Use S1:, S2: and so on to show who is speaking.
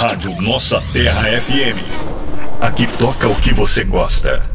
S1: Rádio Nossa Terra FM. Aqui toca o que você gosta.